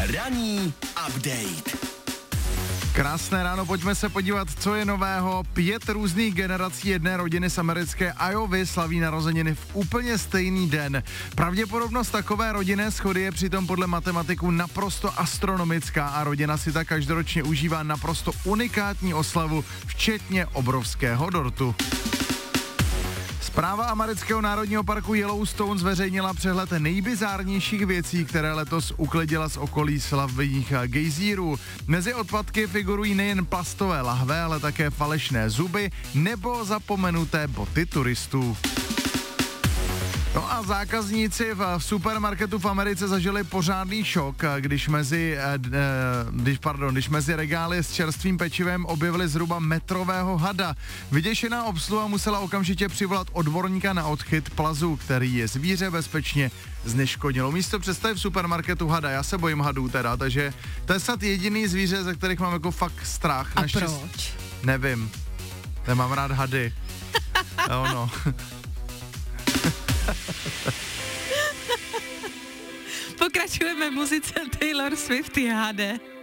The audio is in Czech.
Ranní update. Krásné ráno, pojďme se podívat, co je nového. 5 různých generací jedné rodiny z americké Iovy slaví narozeniny v úplně stejný den. Pravděpodobnost takové rodinné shody je přitom podle matematiků naprosto astronomická a rodina si tak každoročně užívá naprosto unikátní oslavu, včetně obrovského dortu. Správa amerického národního parku Yellowstone zveřejnila přehled nejbizárnějších věcí, které letos uklidila z okolí slavných gejzírů. Mezi odpadky figurují nejen plastové lahve, ale také falešné zuby nebo zapomenuté boty turistů. No a zákazníci v supermarketu v Americe zažili pořádný šok, když mezi regály s čerstvým pečivem objevili zhruba metrového hada. Vyděšená obsluha musela okamžitě přivolat odborníka na odchyt plazu, který je zvíře bezpečně zneškodnil. Místo představy v supermarketu hada, já se bojím hadů teda, takže to je snad jediný zvíře, ze kterých mám jako fakt strach. A proč? Nevím. Nemám rád hady. No. Pokračujeme muzice Taylor Swift HD.